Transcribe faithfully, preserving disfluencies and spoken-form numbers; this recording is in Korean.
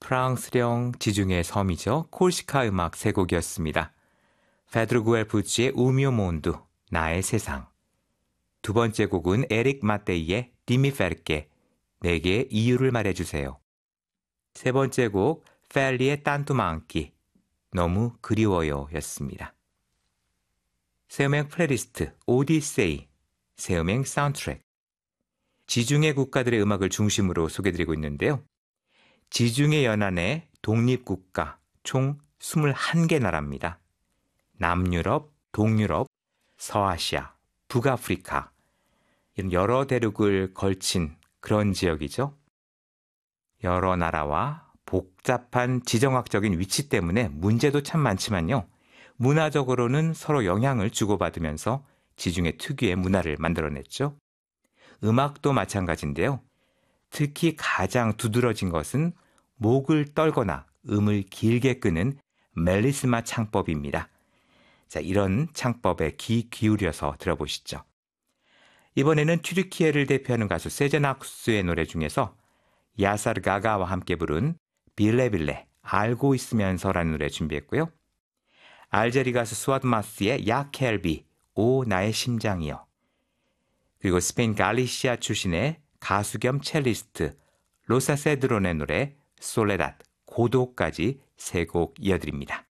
프랑스령 지중해 섬이죠. 콜시카 음악 세 곡이었습니다. 페드로 구엘푸치의 우미오 몬두, 나의 세상. 두 번째 곡은 에릭 마테이의 디미 페르케, 내게 이유를 말해주세요. 세 번째 곡 펠리의 딴투 망키, 너무 그리워요 였습니다. 새음행 플레이리스트 오디세이, 새음행 사운드트랙. 지중해 국가들의 음악을 중심으로 소개드리고 있는데요. 지중해 연안의 독립국가 총 이십일 개 나라입니다. 남유럽, 동유럽, 서아시아, 북아프리카 이런 여러 대륙을 걸친 그런 지역이죠. 여러 나라와 복잡한 지정학적인 위치 때문에 문제도 참 많지만요. 문화적으로는 서로 영향을 주고받으면서 지중해 특유의 문화를 만들어냈죠. 음악도 마찬가지인데요. 특히 가장 두드러진 것은 목을 떨거나 음을 길게 끄는 멜리스마 창법입니다. 자, 이런 창법에 귀 기울여서 들어보시죠. 이번에는 튀르키예를 대표하는 가수 세젠 악수의 노래 중에서 야사르 가가와 함께 부른 빌레빌레, 알고 있으면서라는 노래 준비했고요. 알제리 가수 스와드 마스의 야 켈비, 오 나의 심장이여. 그리고 스페인 갈리시아 출신의 가수 겸 첼리스트 로사 세드론의 노래 솔레닷, 고도까지 세 곡 이어드립니다.